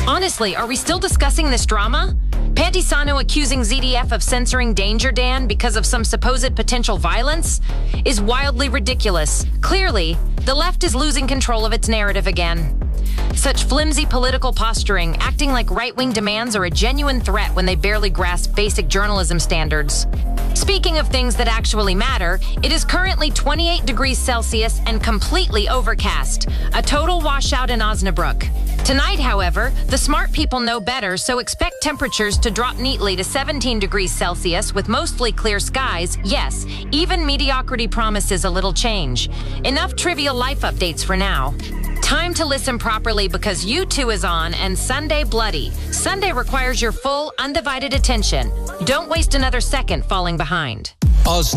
Honestly, are we still discussing this drama? Pantisano accusing ZDF of censoring Danger Dan because of some supposed potential violence is wildly ridiculous. Clearly, the left is losing control of its narrative again. Such flimsy political posturing, acting like right-wing demands, are a genuine threat when they barely grasp basic journalism standards. Speaking of things that actually matter, it is currently 28 degrees Celsius and completely overcast, a total washout in Osnabrück. Tonight, however, the smart people know better, so expect temperatures to drop neatly to 17 degrees Celsius with mostly clear skies. Yes, even mediocrity promises a little change. Enough trivial life updates for now. Time to listen properly because U2 is on and Sunday Bloody. Sunday requires your full, undivided attention. Don't waste another second falling behind.